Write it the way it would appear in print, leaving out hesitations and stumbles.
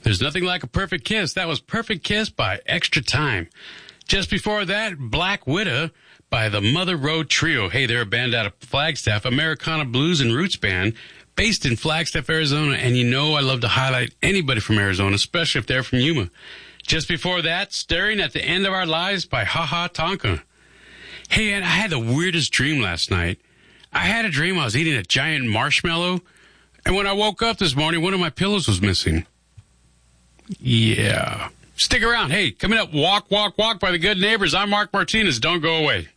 There's Nothing Like a Perfect Kiss. That was Perfect Kiss by Extra Time. Just before that, Black Widow by the Mother Road Trio. Hey, they're a band out of Flagstaff, Americana blues and roots band based in Flagstaff, Arizona. And you know I love to highlight anybody from Arizona, especially if they're from Yuma. Just before that, Staring at the End of Our Lives by Ha Ha Tonka. Hey, and I had the weirdest dream last night. I had a dream I was eating a giant marshmallow, and when I woke up this morning, one of my pillows was missing. Yeah. Stick around. Hey, coming up, Walk, Walk, Walk by the Good Neighbors. I'm Mark Martinez. Don't go away.